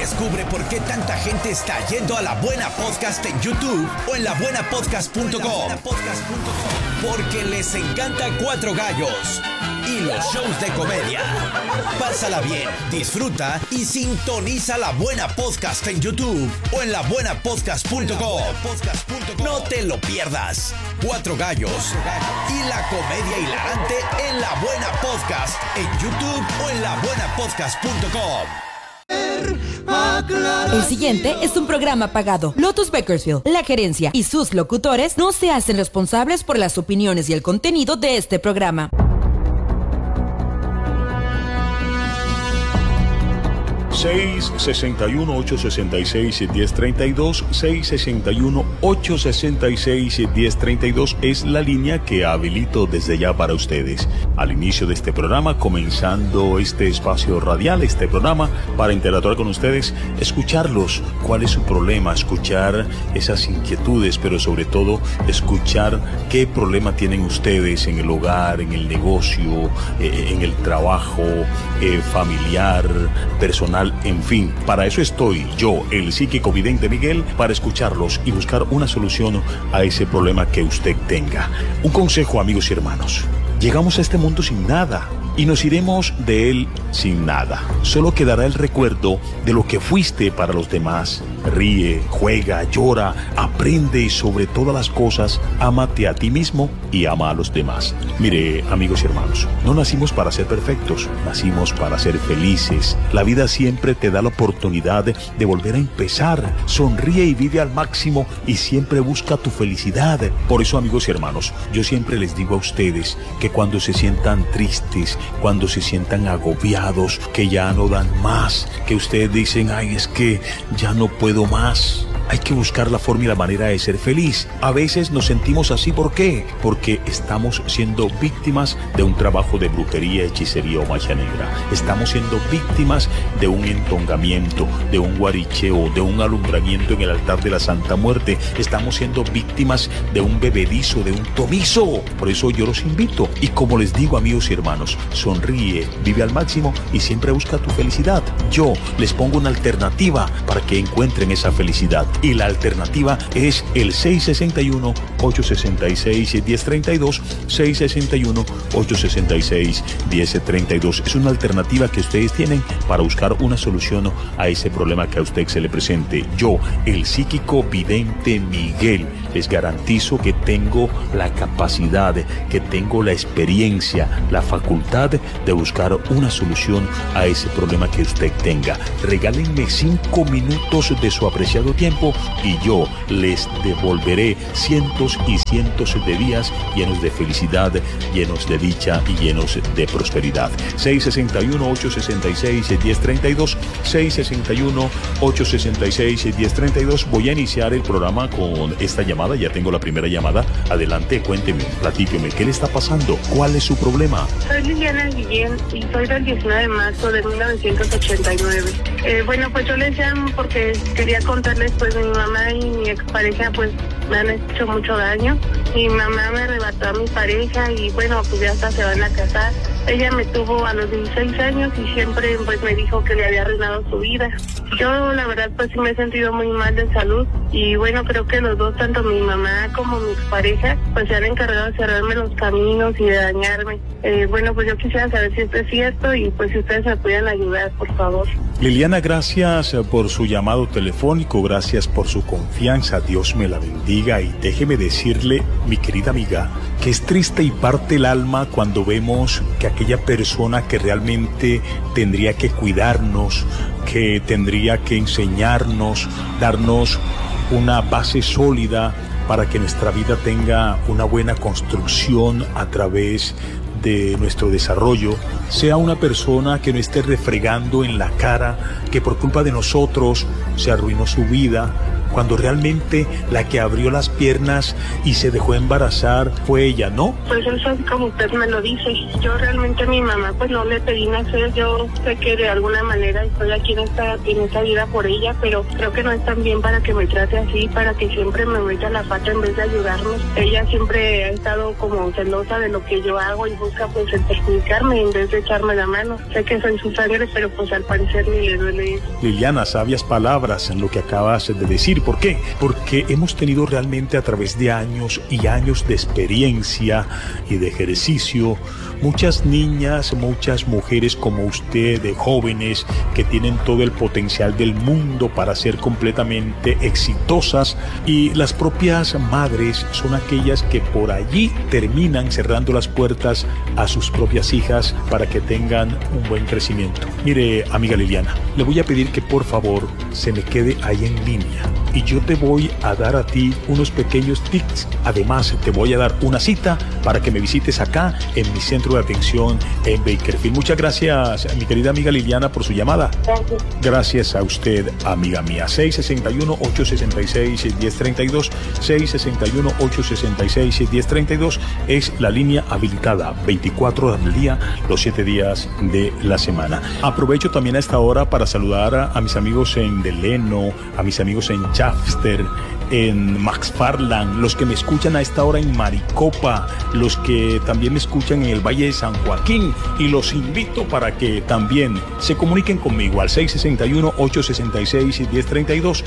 Descubre por qué tanta gente está yendo a La Buena Podcast en YouTube o en labuenapodcast.com. Porque les encanta Cuatro Gallos y los shows de comedia. Pásala bien, disfruta y sintoniza La Buena Podcast en YouTube o en labuenapodcast.com. No te lo pierdas. Cuatro Gallos y la comedia hilarante en La Buena Podcast en YouTube o en labuenapodcast.com. El siguiente es un programa pagado. Lotus Bakersfield, la gerencia y sus locutores no se hacen responsables por las opiniones y el contenido de este programa. 661-866-1032, 661-866-1032 es la línea que habilito desde ya para ustedes. Al inicio de este programa, comenzando este espacio radial, este programa, para interactuar con ustedes, escucharlos, cuál es su problema, escuchar esas inquietudes, pero sobre todo escuchar qué problema tienen ustedes en el hogar, en el negocio, en el trabajo, familiar, personal. En fin, para eso estoy yo, el psíquico vidente Miguel, para escucharlos y buscar una solución a ese problema que usted tenga. Un consejo, amigos y hermanos: llegamos a este mundo sin nada y nos iremos de él sin nada. Solo quedará el recuerdo de lo que fuiste para los demás. Ríe, juega, llora, aprende y sobre todas las cosas, ámate a ti mismo y ama a los demás. Mire, amigos y hermanos, no nacimos para ser perfectos, nacimos para ser felices. La vida siempre te da la oportunidad de volver a empezar. Sonríe y vive al máximo y siempre busca tu felicidad. Por eso, amigos y hermanos, yo siempre les digo a ustedes que cuando se sientan tristes, cuando se sientan agobiados, que ya no dan más, que ustedes dicen, ay, es que ya no puedo más, hay que buscar la forma y la manera de ser feliz. A veces nos sentimos así, ¿por qué? Porque estamos siendo víctimas de un trabajo de brujería, hechicería o magia negra. Estamos siendo víctimas de un entongamiento, de un guaricheo, de un alumbramiento en el altar de la Santa Muerte. Estamos siendo víctimas de un bebedizo, de un tomizo. Por eso yo los invito. Y como les digo, amigos y hermanos, sonríe, vive al máximo y siempre busca tu felicidad. Yo les pongo una alternativa para que encuentren esa felicidad. Y la alternativa es el 661-866-1032, 661-866-1032. Es una alternativa que ustedes tienen para buscar una solución a ese problema que a usted se le presente. Yo, el psíquico vidente Miguel, les garantizo que tengo la capacidad, que tengo la experiencia, la facultad de buscar una solución a ese problema que usted tenga. Regálenme 5 minutos de su apreciado tiempo y yo les devolveré cientos y cientos de días llenos de felicidad, llenos de dicha y llenos de prosperidad. 661-866-1032, 661-866-1032. Voy a iniciar el programa con esta llamada. Ya tengo la primera llamada. Adelante, cuénteme, platíqueme, ¿qué le está pasando? ¿Cuál es su problema? Soy Liliana Guillén y soy del 19 de marzo de 1989. Bueno, pues yo les llamo porque quería contarles, pues mi mamá y mi expareja pues me han hecho mucho daño. Mi mamá me arrebató a mi pareja y bueno, pues ya hasta se van a casar. Ella me tuvo a los 16 años y siempre pues me dijo que le había arruinado su vida. Yo la verdad pues sí me he sentido muy mal de salud y bueno, creo que los dos, tanto mi mamá como mi expareja, pues se han encargado de cerrarme los caminos y de dañarme. Bueno, pues yo quisiera saber si esto es cierto y pues si ustedes me pueden ayudar, por favor. Liliana, gracias por su llamado telefónico, gracias por su confianza, Dios me la bendiga y déjeme decirle, mi querida amiga, que es triste y parte el alma cuando vemos que aquella persona que realmente tendría que cuidarnos, que tendría que enseñarnos, darnos una base sólida para que nuestra vida tenga una buena construcción a través de nuestro desarrollo, sea una persona que no esté refregando en la cara que por culpa de nosotros se arruinó su vida, cuando realmente la que abrió las piernas y se dejó embarazar fue ella, ¿no? Pues eso es como usted me lo dice. Yo realmente a mi mamá pues no le pedí nacer. Yo sé que de alguna manera estoy aquí en esta vida por ella, pero creo que no es tan bien para que me trate así, para que siempre me meta la pata en vez de ayudarme. Ella siempre ha estado como celosa de lo que yo hago y busca pues el perjudicarme en vez de echarme la mano. Sé que soy su sangre, pero pues al parecer ni le duele eso. Liliana, sabias palabras en lo que acabas de decir. ¿Por qué? Porque hemos tenido realmente a través de años y años de experiencia y de ejercicio muchas niñas, muchas mujeres como usted, de jóvenes que tienen todo el potencial del mundo para ser completamente exitosas, y las propias madres son aquellas que por allí terminan cerrando las puertas a sus propias hijas para que tengan un buen crecimiento. Mire, amiga Liliana, le voy a pedir que por favor se me quede ahí en línea y yo te voy a dar a ti unos pequeños tips. Además, te voy a dar una cita para que me visites acá en mi centro de atención en Bakersfield. Muchas gracias, mi querida amiga Liliana, por su llamada. Gracias. Gracias a usted, amiga mía. 661-866-1032, 661-866-1032 es la línea habilitada 24 horas del día, los 7 días de la semana. Aprovecho también a esta hora para saludar a mis amigos en Deleno, a mis amigos en Chester, en McFarland, los que me escuchan a esta hora en Maricopa, los que también me escuchan en el Valle de San Joaquín, y los invito para que también se comuniquen conmigo al 661-866-1032,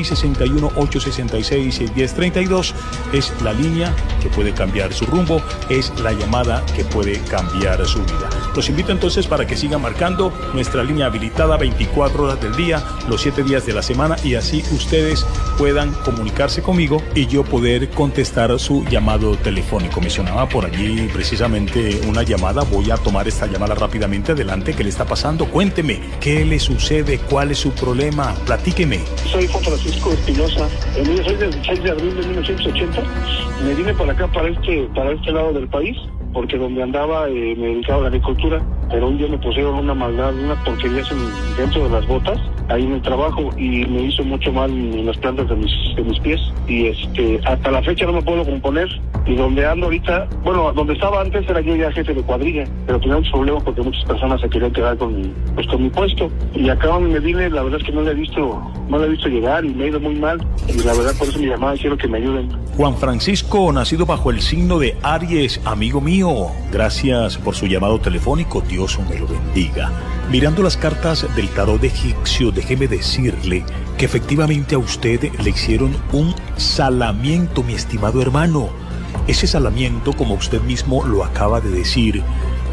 661-866-1032 es la línea que puede cambiar su rumbo, es la llamada que puede cambiar su vida. Los invito entonces para que sigan marcando nuestra línea habilitada 24 horas del día, los 7 días de la semana, y así ustedes puedan comunicarse conmigo y yo poder contestar su llamado telefónico. Mencionaba por allí precisamente una llamada. Voy a tomar esta llamada rápidamente. Adelante, ¿qué le está pasando? Cuénteme, ¿qué le sucede? ¿Cuál es su problema? Platíqueme. Soy Juan Francisco Espinosa. Yo soy del 6 de abril de 1980. Me vine por acá para este lado del país, porque donde andaba me dedicaba a la agricultura, pero un día me pusieron una maldad, una porquería dentro de las botas, ahí en el trabajo, y me hizo mucho mal en las plantas de mis pies, y hasta la fecha no me puedo componer, y donde ando ahorita, bueno, donde estaba antes era yo ya jefe de cuadrilla, pero tenía muchos problemas porque muchas personas se querían quedar con mi puesto, y acá donde me vine, la verdad es que no le he visto llegar, y me ha ido muy mal, y la verdad por eso mi llamada, quiero que me ayuden. Juan Francisco, nacido bajo el signo de Aries, amigo mío, gracias por su llamado telefónico, Dios me lo bendiga. Mirando las cartas del tarot egipcio, déjeme decirle que efectivamente a usted le hicieron un salamiento, mi estimado hermano. Ese salamiento, como usted mismo lo acaba de decir,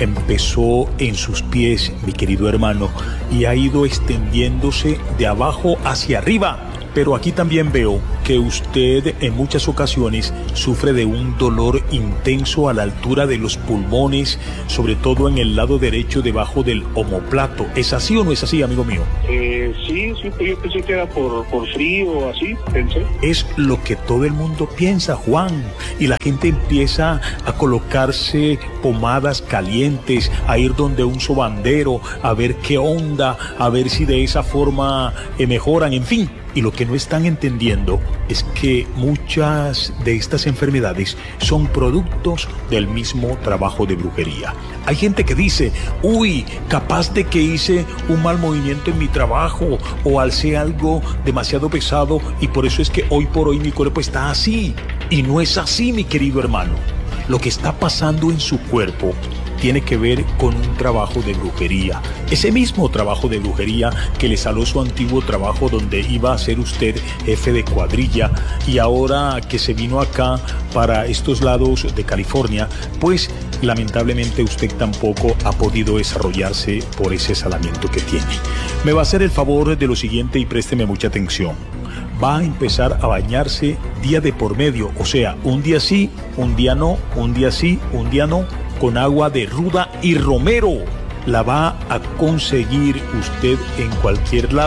empezó en sus pies, mi querido hermano, y ha ido extendiéndose de abajo hacia arriba. Pero aquí también veo que usted en muchas ocasiones sufre de un dolor intenso a la altura de los pulmones, sobre todo en el lado derecho debajo del omóplato. ¿Es así o no es así, amigo mío? Sí, yo pensé que era por frío o así, pensé. Es lo que todo el mundo piensa, Juan, y la gente empieza a colocarse pomadas calientes, a ir donde un sobandero, a ver qué onda, a ver si de esa forma mejoran, en fin. Y lo que no están entendiendo es que muchas de estas enfermedades son productos del mismo trabajo de brujería. Hay gente que dice, uy, capaz de que hice un mal movimiento en mi trabajo o alcé algo demasiado pesado y por eso es que hoy por hoy mi cuerpo está así. Y no es así, mi querido hermano. Lo que está pasando en su cuerpo tiene que ver con un trabajo de brujería. Ese mismo trabajo de brujería que le saló su antiguo trabajo donde iba a ser usted jefe de cuadrilla, y ahora que se vino acá para estos lados de California, pues lamentablemente usted tampoco ha podido desarrollarse por ese salamiento que tiene. Me va a hacer el favor de lo siguiente y présteme mucha atención. Va a empezar a bañarse día de por medio, o sea, un día sí, un día no, un día sí, un día no, con agua de ruda y romero. La va a conseguir usted en cualquier lado.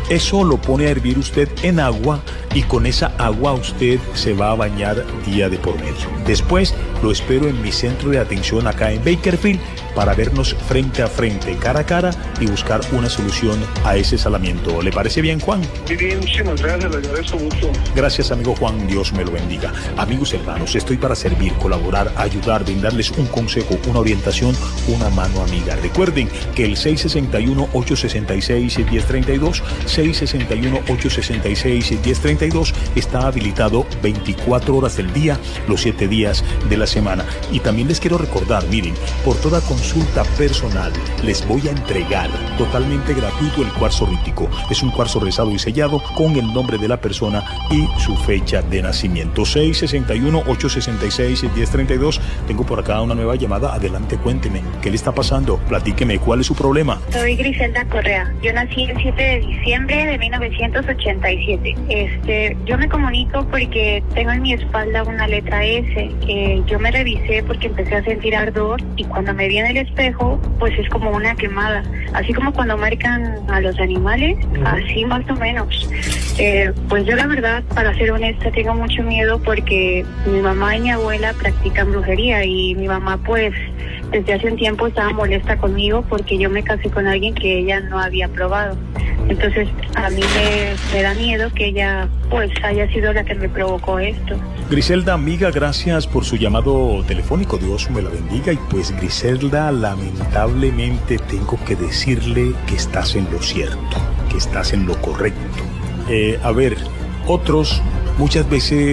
Eso lo pone a hervir usted en agua y con esa agua usted se va a bañar día de por medio. Después lo espero en mi centro de atención acá en Bakersfield para vernos frente a frente, cara a cara y buscar una solución a ese salamiento. ¿Le parece bien, Juan? Bien, muchísimas gracias, le agradezco mucho. Gracias, amigo Juan, Dios me lo bendiga. Amigos hermanos, estoy para servir, colaborar, ayudar, brindarles un consejo, una orientación, una mano amiga. Recuerden que el 661-866-1032, 661-866-1032 está habilitado 24 horas del día, los 7 días de la semana. Y también les quiero recordar, miren, por toda consulta personal les voy a entregar totalmente gratuito el cuarzo rítico. Es un cuarzo rezado y sellado con el nombre de la persona y su fecha de nacimiento. 661-866-1032. Tengo por acá una nueva llamada. Adelante, cuénteme, ¿qué le está pasando? Platíqueme, ¿cuál es su problema? Soy Griselda Correa. Yo nací el 7 de diciembre de 1987. Yo me comunico porque tengo en mi espalda una letra S. Yo me revisé porque empecé a sentir ardor y cuando me vi en el espejo, pues es como una quemada. Así como cuando marcan a los animales, así más o menos. Pues yo la verdad, para ser honesta, tengo mucho miedo porque mi mamá y mi abuela practican brujería y mi mamá pues desde hace un tiempo estaba molesta conmigo porque yo me casé con alguien que ella no había probado. Entonces a mí me da miedo que ella pues haya sido la que me provocó esto. Griselda, amiga, gracias por su llamado telefónico, Dios me la bendiga. Y pues Griselda, lamentablemente tengo que decirle que estás en lo cierto, que estás en lo correcto. A ver, otros muchas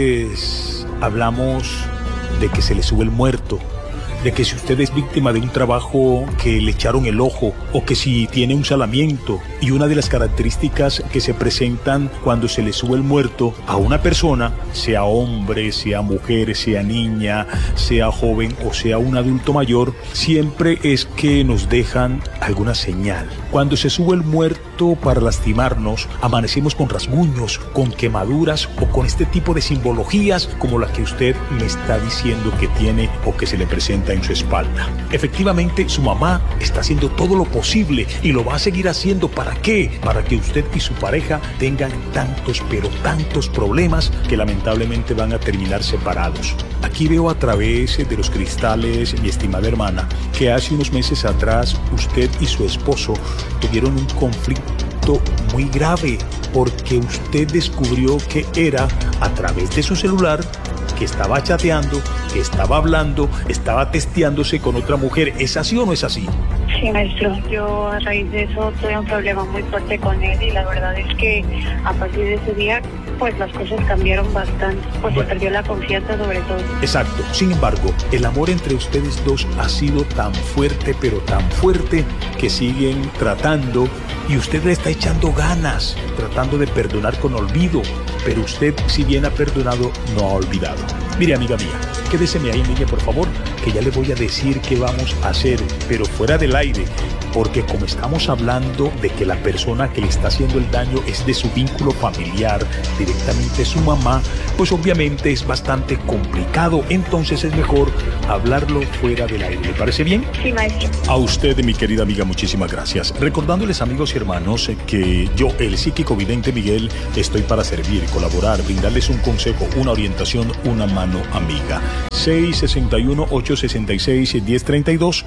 veces hablamos de que se le sube el muerto, de que si usted es víctima de un trabajo que le echaron el ojo o que si tiene un salamiento, y una de las características que se presentan cuando se le sube el muerto a una persona, sea hombre, sea mujer, sea niña, sea joven o sea un adulto mayor, siempre es que nos dejan alguna señal. Cuando se sube el muerto para lastimarnos, amanecemos con rasguños, con quemaduras o con este tipo de simbologías como la que usted me está diciendo que tiene o que se le presenta en su espalda. Efectivamente, su mamá está haciendo todo lo posible y lo va a seguir haciendo. ¿Para qué? Para que usted y su pareja tengan tantos, pero tantos problemas que lamentablemente van a terminar separados. Aquí veo a través de los cristales, mi estimada hermana, que hace unos meses atrás usted y su esposo tuvieron un conflicto muy grave porque usted descubrió que era a través de su celular que estaba chateando, que estaba hablando, estaba testeándose con otra mujer. ¿Es así o no es así? Sí, maestro. Yo a raíz de eso tuve un problema muy fuerte con él y la verdad es que a partir de ese día pues las cosas cambiaron bastante, pues se perdió la confianza sobre todo. Exacto. Sin embargo, el amor entre ustedes dos ha sido tan fuerte, pero tan fuerte, que siguen tratando y usted le está echando ganas, tratando de perdonar con olvido, pero usted, si bien ha perdonado, no ha olvidado. Mire, amiga mía, quédeseme ahí en línea, por favor, que ya le voy a decir qué vamos a hacer, pero fuera del aire, porque como estamos hablando de que la persona que le está haciendo el daño es de su vínculo familiar, directamente su mamá, pues obviamente es bastante complicado, entonces es mejor hablarlo fuera del aire. ¿Le parece bien? Sí, maestro. A usted, mi querida amiga, muchísimas gracias. Recordándoles, amigos y hermanos, que yo, el psíquico vidente Miguel, estoy para servir, colaborar, brindarles un consejo, una orientación, una mano amiga. 661-866-1032,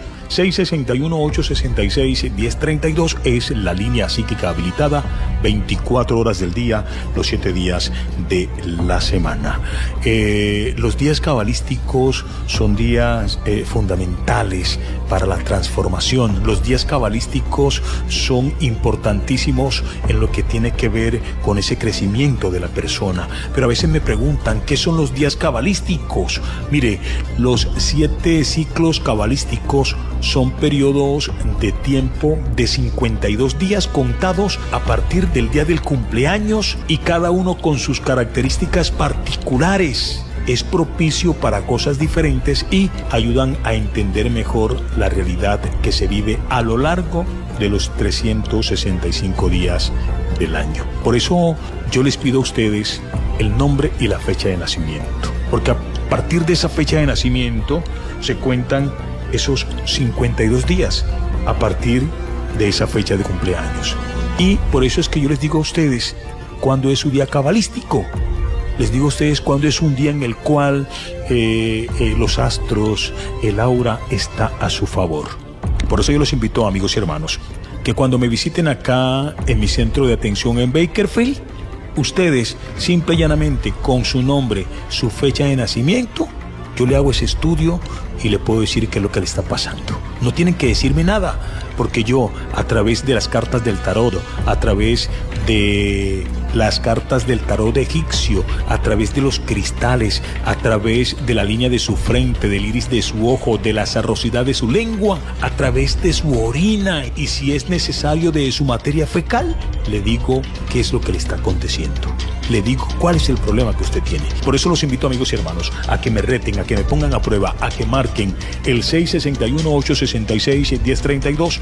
661-866-1032 es la línea psíquica habilitada 24 horas del día, los 7 días de la semana. Los días cabalísticos son días fundamentales para la transformación. Los días cabalísticos son importantísimos en lo que tiene que ver con ese crecimiento de la persona. Pero a veces me preguntan, ¿qué son los días cabalísticos? Mire, los 7 ciclos cabalísticos son periodos de tiempo de 52 días contados a partir del día del cumpleaños y cada uno con sus características particulares. Es propicio para cosas diferentes y ayudan a entender mejor la realidad que se vive a lo largo de los 365 días del año. Por eso yo les pido a ustedes el nombre y la fecha de nacimiento, porque a partir de esa fecha de nacimiento se cuentan esos 52 días a partir de esa fecha de cumpleaños. Y por eso es que yo les digo a ustedes cuándo es su día cabalístico. Les digo a ustedes cuándo es un día en el cual los astros, el aura está a su favor. Por eso yo los invito, amigos y hermanos, que cuando me visiten acá en mi centro de atención en Bakersfield, ustedes simple y llanamente con su nombre, su fecha de nacimiento, yo le hago ese estudio y le puedo decir qué es lo que le está pasando. No tienen que decirme nada, porque yo, a través de las cartas del tarot, a través de las cartas del tarot egipcio, a través de los cristales, a través de la línea de su frente, del iris de su ojo, de la sarrosidad de su lengua, a través de su orina y si es necesario de su materia fecal, le digo qué es lo que le está aconteciendo. Le digo cuál es el problema que usted tiene. Por eso los invito, amigos y hermanos, a que me reten, a que me pongan a prueba, a que marquen el 661-866-1032,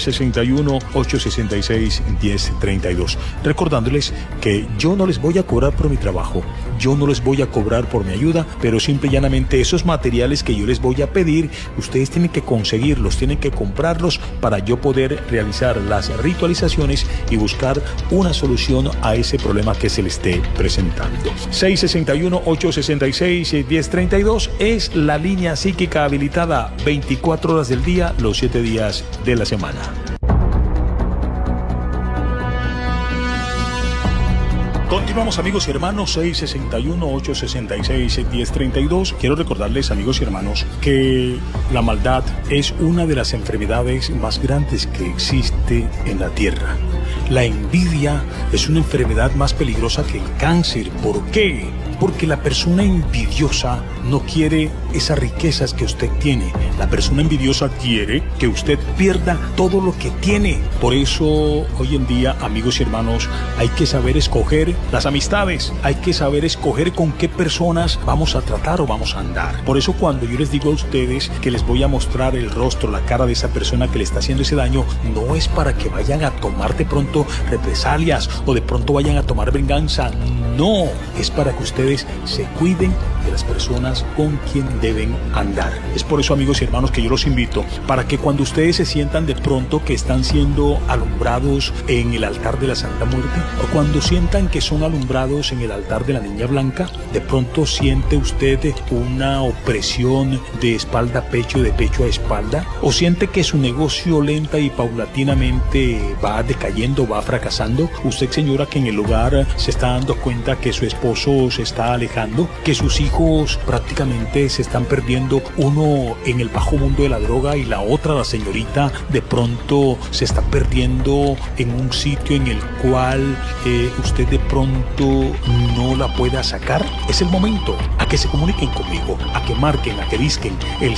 661-866-1032. Recordándoles que yo no les voy a cobrar por mi trabajo, yo no les voy a cobrar por mi ayuda, pero simple y llanamente esos materiales que yo les voy a pedir, ustedes tienen que conseguirlos, tienen que comprarlos para yo poder realizar las ritualizaciones y buscar una solución a ese problema que se le esté presentando. 661-866-1032 es la línea psíquica habilitada 24 horas del día, los 7 días de la semana. Continuamos, amigos y hermanos, 661-866-1032. Quiero recordarles, amigos y hermanos, que la maldad es una de las enfermedades más grandes que existe en la tierra. La envidia es una enfermedad más peligrosa que el cáncer. ¿Por qué? Porque la persona envidiosa no quiere esas riquezas que usted tiene. La persona envidiosa quiere que usted pierda todo lo que tiene. Por eso, hoy en día, amigos y hermanos, hay que saber escoger las amistades. Hay que saber escoger con qué personas vamos a tratar o vamos a andar. Por eso, cuando yo les digo a ustedes que les voy a mostrar el rostro, la cara de esa persona que le está haciendo ese daño, no es para que vayan a tomar de pronto represalias o de pronto vayan a tomar venganza. No, es para que ustedes se cuiden de las personas con quien deben andar. Es por eso, amigos y hermanos, que yo los invito para que cuando ustedes se sientan de pronto que están siendo alumbrados en el altar de la Santa Muerte, o cuando sientan que son alumbrados en el altar de la Niña Blanca, de pronto siente usted una opresión de espalda a pecho, de pecho a espalda, o siente que su negocio lenta y paulatinamente va decayendo, va fracasando. Usted, señora, que en el hogar se está dando cuenta que su esposo se está alejando, que sus hijos prácticamente se están perdiendo, uno en el bajo mundo de la droga y la otra, la señorita, de pronto se está perdiendo en un sitio en el cual usted de pronto no la pueda sacar. Es el momento a que se comuniquen conmigo, a que marquen, a que disquen. El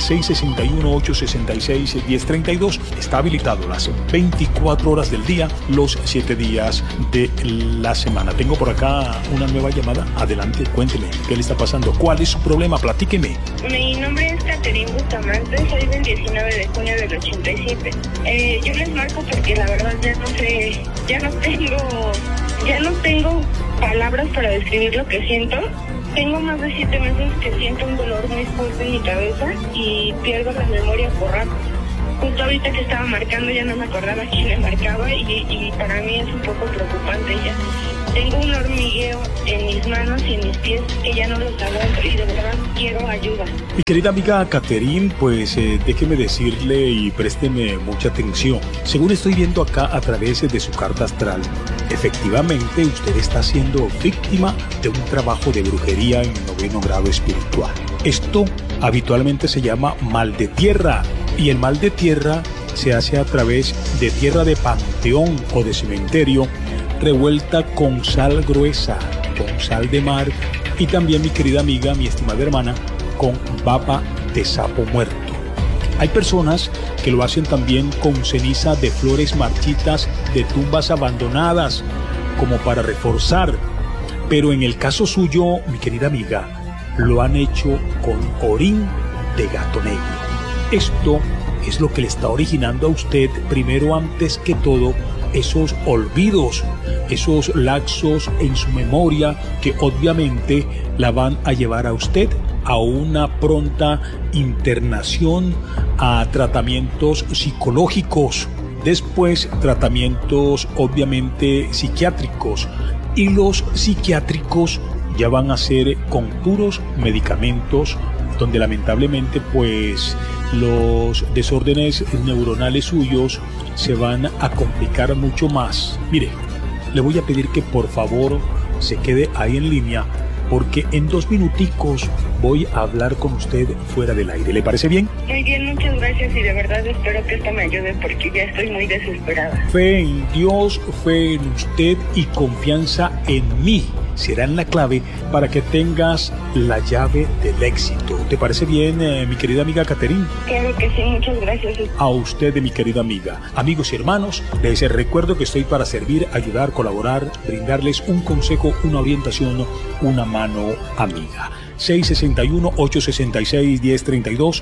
661-866-1032 está habilitado las 24 horas del día, los 7 días de la semana. Tengo por acá una nueva llamada. Adelante, cuénteme, ¿qué le está pasando? ¿Cuál es su problema? Platíqueme. Mi nombre es Caterín Bustamante, soy del 19 de junio del 87. Yo les marco porque la verdad ya no tengo palabras para describir lo que siento. Tengo más de 7 meses que siento un dolor muy fuerte en mi cabeza y pierdo la memoria por rato. Justo ahorita que estaba marcando ya no me acordaba quién me marcaba y para mí es un poco preocupante ya. Tengo un hormigueo en mis manos y en mis pies que ya no los aguanto y de verdad quiero ayuda. Mi querida amiga Caterín, pues déjeme decirle y présteme mucha atención. Según estoy viendo acá a través de su carta astral, efectivamente usted está siendo víctima de un trabajo de brujería en el 9º grado espiritual. Esto habitualmente se llama mal de tierra, y el mal de tierra se hace a través de tierra de panteón o de cementerio revuelta con sal gruesa, con sal de mar y también, mi querida amiga, mi estimada hermana, con baba de sapo muerto. Hay personas que lo hacen también con ceniza de flores marchitas de tumbas abandonadas, como para reforzar, pero en el caso suyo, mi querida amiga, lo han hecho con orín de gato negro. Esto es lo que le está originando a usted, primero, antes que todo, esos olvidos, esos lapsos en su memoria que obviamente la van a llevar a usted a una pronta internación, a tratamientos psicológicos. Después, tratamientos obviamente psiquiátricos. Y los psiquiátricos ya van a ser con puros medicamentos, donde lamentablemente pues los desórdenes neuronales suyos se van a complicar mucho más. Mire, le voy a pedir que por favor se quede ahí en línea, porque en 2 minuticos voy a hablar con usted fuera del aire. ¿Le parece bien? Muy bien, muchas gracias, y de verdad espero que esto me ayude porque ya estoy muy desesperada. Fe en Dios, fe en usted y confianza en mí serán la clave para que tengas la llave del éxito. ¿Te parece bien, mi querida amiga Caterine? Claro que sí, muchas gracias. A usted, mi querida amiga. Amigos y hermanos, les recuerdo que estoy para servir, ayudar, colaborar, brindarles un consejo, una orientación, una mano amiga. 661-866-1032,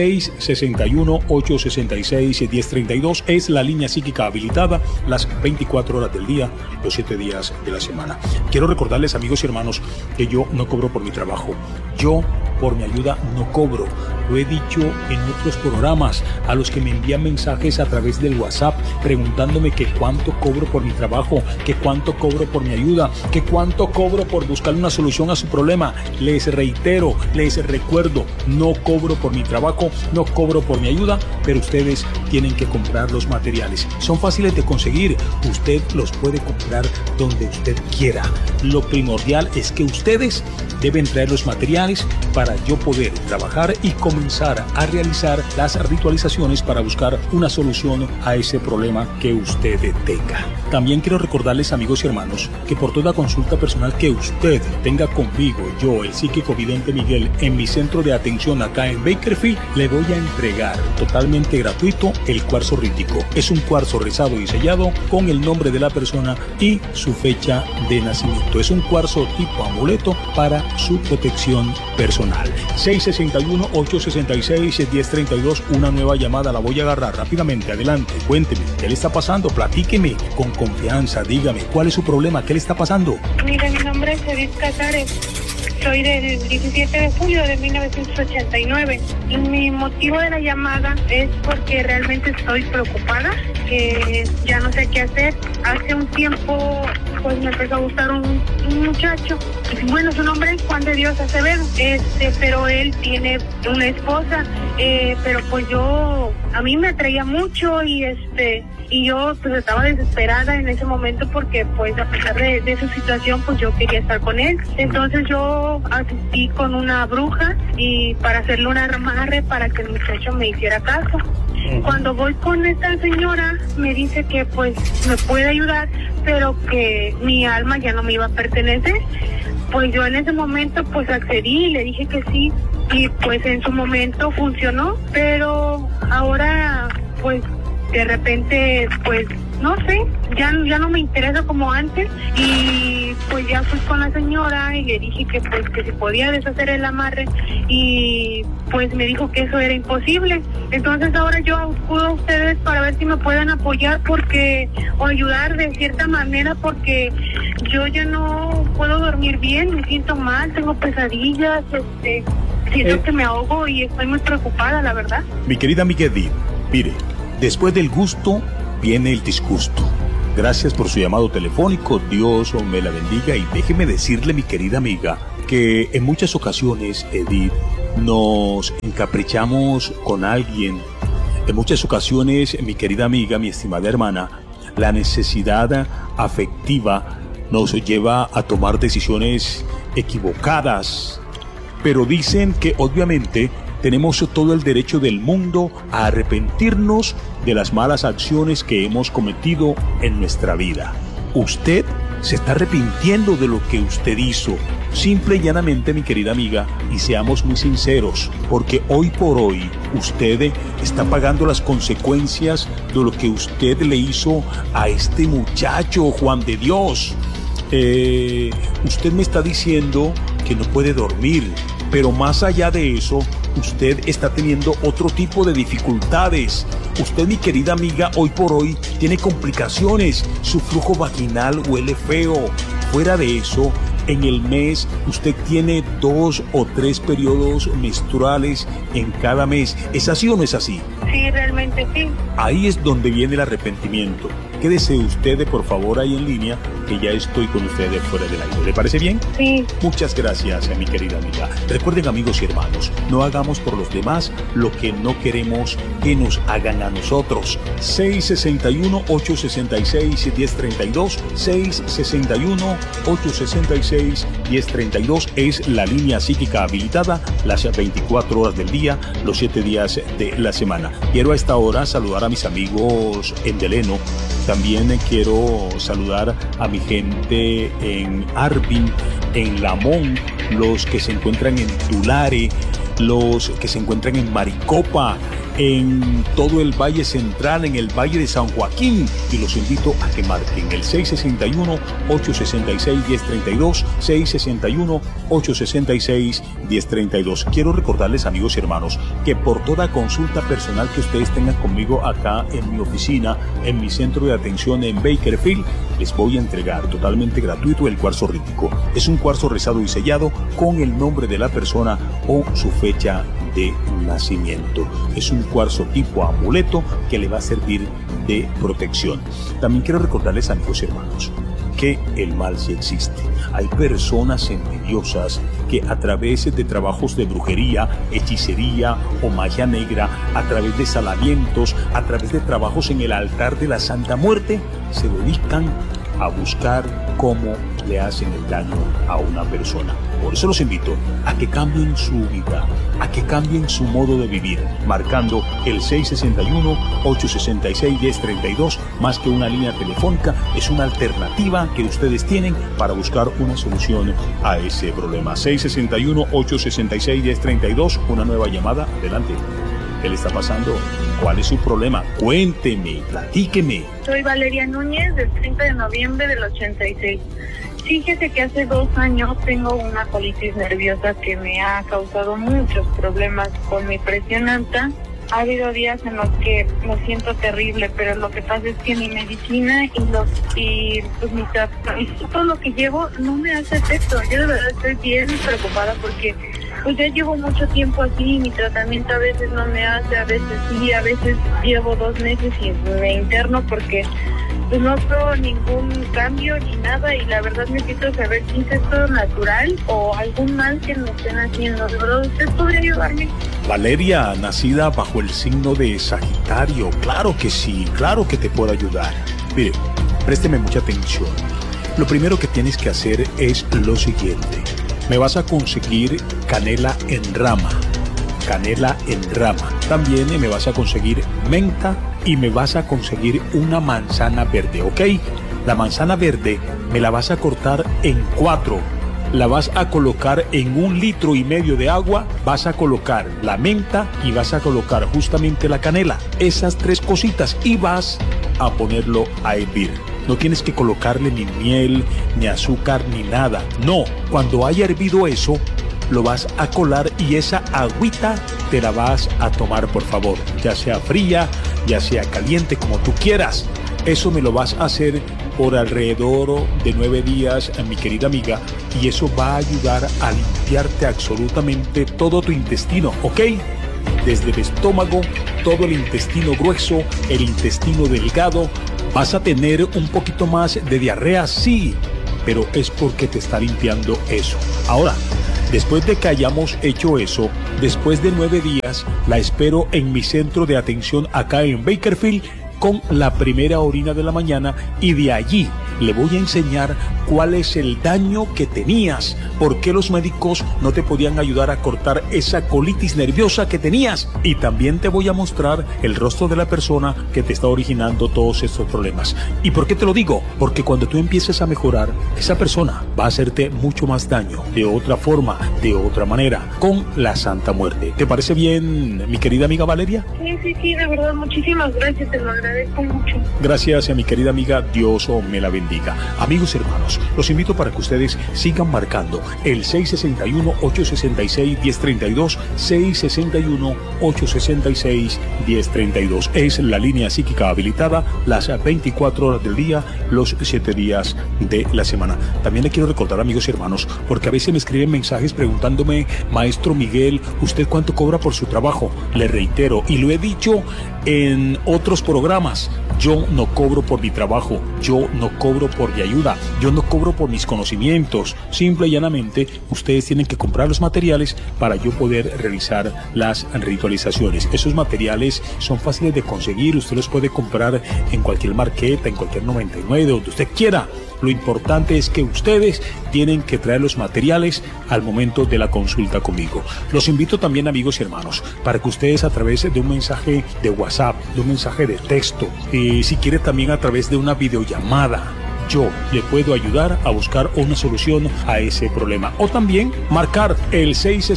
661-866-1032 es la línea psíquica habilitada las 24 horas del día, los 7 días de la semana. Quiero recordarles, amigos y hermanos, que yo no cobro por mi trabajo. Yo por mi ayuda no cobro. Lo he dicho en otros programas a los que me envían mensajes a través del WhatsApp preguntándome que cuánto cobro por mi trabajo, que cuánto cobro por mi ayuda, que cuánto cobro por buscar una solución a su problema. Les reitero, les recuerdo, no cobro por mi trabajo, no cobro por mi ayuda, pero ustedes tienen que comprar los materiales. Son fáciles de conseguir, usted los puede comprar donde usted quiera. Lo primordial es que ustedes deben traer los materiales para yo poder trabajar y comenzar a realizar las ritualizaciones para buscar una solución a ese problema que usted tenga. También quiero recordarles, amigos y hermanos, que por toda consulta personal que usted tenga conmigo, yo, el psíquico vidente Miguel, en mi centro de atención acá en Bakersfield, le voy a entregar totalmente gratuito el cuarzo rítico. Es un cuarzo rezado y sellado con el nombre de la persona y su fecha de nacimiento. Es un cuarzo tipo amuleto para su protección personal. 661-866-1032, una nueva llamada, la voy a agarrar rápidamente. Adelante, cuénteme, ¿qué le está pasando? Platíqueme con confianza, dígame, ¿cuál es su problema? ¿Qué le está pasando? Mire, mi nombre es Edith Casares. Soy del 17 de julio de 1989. Y mi motivo de la llamada es porque realmente estoy preocupada, que ya no sé qué hacer. Hace un tiempo pues me empezó a gustar un muchacho. Bueno, su nombre es Juan de Dios Acevedo, pero él tiene una esposa, pero pues a mí me atraía mucho y yo pues estaba desesperada en ese momento porque pues a pesar de su situación pues yo quería estar con él. Entonces yo asistí con una bruja y para hacerle un amarre para que el muchacho me hiciera caso. Cuando voy con esta señora me dice que pues me puede ayudar, pero que mi alma ya no me iba a pertenecer. Pues yo en ese momento pues accedí y le dije que sí, y pues en su momento funcionó, pero ahora pues de repente pues no sé, ya no me interesa como antes, y pues ya fui con la señora y le dije que pues que se podía deshacer el amarre y pues me dijo que eso era imposible. Entonces ahora yo acudo a ustedes para ver si me pueden apoyar o ayudar de cierta manera, porque yo ya no puedo dormir bien, me siento mal, tengo pesadillas, siento que me ahogo y estoy muy preocupada, la verdad. Mi querida Miguel, mire, después del gusto viene el disgusto. Gracias por su llamado telefónico, Dios me la bendiga, y déjeme decirle, mi querida amiga, que en muchas ocasiones, Edith, nos encaprichamos con alguien. En muchas ocasiones, mi querida amiga, mi estimada hermana, la necesidad afectiva nos lleva a tomar decisiones equivocadas. Pero dicen que obviamente tenemos todo el derecho del mundo a arrepentirnos de las malas acciones que hemos cometido en nuestra vida. Usted se está arrepintiendo de lo que usted hizo. Simple y llanamente, mi querida amiga, y seamos muy sinceros, porque hoy por hoy usted está pagando las consecuencias de lo que usted le hizo a este muchacho, Juan de Dios. Usted me está diciendo que no puede dormir, pero más allá de eso, usted está teniendo otro tipo de dificultades. Usted, mi querida amiga, hoy por hoy tiene complicaciones. Su flujo vaginal huele feo. Fuera de eso, en el mes usted tiene 2 o 3 periodos menstruales en cada mes. ¿Es así o no es así? Sí, realmente sí. Ahí es donde viene el arrepentimiento. Quédese usted, por favor, ahí en línea, que ya estoy con ustedes fuera del aire. ¿Le parece bien? Sí. Muchas gracias, mi querida amiga. Recuerden, amigos y hermanos, no hagamos por los demás lo que no queremos que nos hagan a nosotros. 661-866-1032, 661-866-1032 es la línea psíquica habilitada las 24 horas del día, los 7 días de la semana. Quiero a esta hora saludar a mis amigos en Deleno. También quiero saludar a mi gente en Arpin, en Lamón, los que se encuentran en Tulare, los que se encuentran en Maricopa, en todo el Valle Central, en el Valle de San Joaquín, y los invito a que marquen el 661-866-1032, 661-866-1032. Quiero recordarles, amigos y hermanos, que por toda consulta personal que ustedes tengan conmigo acá en mi oficina, en mi centro de atención en Bakersfield, les voy a entregar totalmente gratuito el cuarzo rítmico. Es un cuarzo rezado y sellado con el nombre de la persona o su fecha de nacimiento. Es un cuarzo tipo amuleto que le va a servir de protección. También quiero recordarles, amigos y hermanos, que el mal sí existe. Hay personas envidiosas que a través de trabajos de brujería, hechicería o magia negra, a través de salamientos, a través de trabajos en el altar de la Santa Muerte, se dedican a buscar cómo le hacen el daño a una persona. Por eso los invito a que cambien su vida, a que cambien su modo de vivir, marcando el 661-866-1032, más que una línea telefónica, es una alternativa que ustedes tienen para buscar una solución a ese problema. 661-866-1032, una nueva llamada, adelante. ¿Qué le está pasando? ¿Cuál es su problema? Cuénteme, platíqueme. Soy Valeria Núñez, del 30 de noviembre del 86. Fíjese que hace 2 años tengo una colitis nerviosa que me ha causado muchos problemas con mi presión alta. Ha habido días en los que me siento terrible, pero lo que pasa es que mi medicina y todo lo que llevo no me hace efecto. Yo de verdad estoy bien preocupada porque pues ya llevo mucho tiempo así, mi tratamiento a veces no me hace, a veces sí, a veces llevo 2 meses y me interno porque pues no veo ningún cambio ni nada, y la verdad necesito saber si es esto natural o algún mal que me estén haciendo. ¿De verdad usted podría ayudarme? Valeria, nacida bajo el signo de Sagitario, claro que sí, claro que te puedo ayudar. Mire, présteme mucha atención. Lo primero que tienes que hacer es lo siguiente. Me vas a conseguir canela en rama. Canela en rama. También me vas a conseguir menta y me vas a conseguir una manzana verde, ¿ok? La manzana verde me la vas a cortar en 4. La vas a colocar en 1,5 litros de agua. Vas a colocar la menta y vas a colocar justamente la canela. Esas 3 cositas y vas a ponerlo a hervir. No tienes que colocarle ni miel, ni azúcar, ni nada. No, cuando haya hervido eso, lo vas a colar y esa agüita te la vas a tomar, por favor. Ya sea fría, ya sea caliente, como tú quieras. Eso me lo vas a hacer por alrededor de 9 días, mi querida amiga, y eso va a ayudar a limpiarte absolutamente todo tu intestino, ¿ok? Desde el estómago, todo el intestino grueso, el intestino delgado. Vas a tener un poquito más de diarrea, sí, pero es porque te está limpiando eso. Ahora, después de que hayamos hecho eso, después de 9 días, la espero en mi centro de atención acá en Bakersfield con la primera orina de la mañana, y de allí le voy a enseñar cuál es el daño que tenías, por qué los médicos no te podían ayudar a cortar esa colitis nerviosa que tenías, y también te voy a mostrar el rostro de la persona que te está originando todos estos problemas. ¿Y por qué te lo digo? Porque cuando tú empieces a mejorar, esa persona va a hacerte mucho más daño, de otra forma, de otra manera, con la Santa Muerte. ¿Te parece bien, mi querida amiga Valeria? Sí, de verdad, muchísimas gracias, te lo agradezco mucho. Gracias a mi querida amiga, Dios me la bendiga. Amigos y hermanos, Los invito para que ustedes sigan marcando el 661-866-1032, 661-866-1032. Es la línea psíquica habilitada las 24 horas del día, los 7 días de la semana. También le quiero recordar, amigos y hermanos, porque a veces me escriben mensajes preguntándome, maestro Miguel, ¿usted cuánto cobra por su trabajo? Le reitero, y lo he dicho en otros programas, yo no cobro por mi trabajo, yo no cobro por mi ayuda, yo no cobro por mis conocimientos. Simple y llanamente, ustedes tienen que comprar los materiales para yo poder realizar las ritualizaciones. Esos materiales son fáciles de conseguir, usted los puede comprar en cualquier marqueta, en cualquier 99, donde usted quiera. Lo importante es que ustedes tienen que traer los materiales al momento de la consulta conmigo. Los invito también, amigos y hermanos, para que ustedes a través de un mensaje de WhatsApp, de un mensaje de texto, si quiere también a través de una videollamada, yo le puedo ayudar a buscar una solución a ese problema. O también marcar el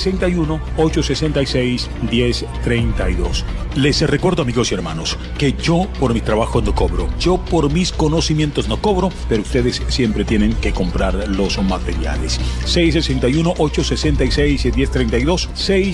661-866-1032. Les recuerdo, amigos y hermanos, que yo por mi trabajo no cobro. Yo por mis conocimientos no cobro, pero ustedes siempre tienen que comprar los materiales. 661-866-1032.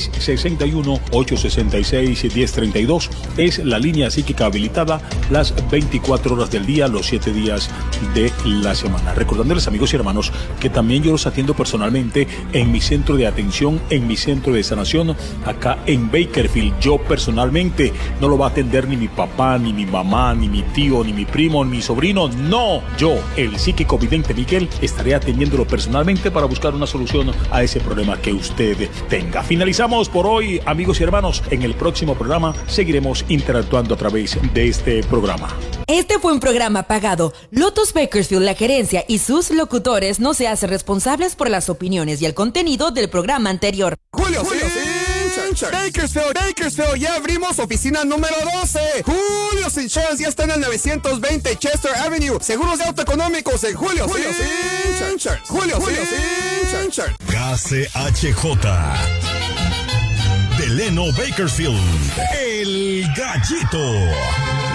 661-866-1032 es la línea psíquica habilitada las 24 horas del día, los 7 días de la semana. Recordándoles, amigos y hermanos, que también yo los atiendo personalmente en mi centro de atención, en mi centro de sanación, acá en Bakersfield. Yo personalmente, no lo va a atender ni mi papá, ni mi mamá, ni mi tío, ni mi primo, ni mi sobrino. No, yo, el psíquico vidente Miguel, estaré atendiéndolo personalmente para buscar una solución a ese problema que usted tenga. Finalizamos por hoy, amigos y hermanos. En el próximo programa seguiremos interactuando a través de este programa. Este fue un programa pagado. Lotus Bakersfield, la gerencia y sus locutores no se hacen responsables por las opiniones y el contenido del programa anterior. Julio Bakersfield, ya abrimos oficina número 12. Julio's Insurance ya está en el 920 Chester Avenue. Seguros de auto económicos en Julio's Insurance. Julio's Insurance. KCHJ. Delano Bakersfield, el Gallito.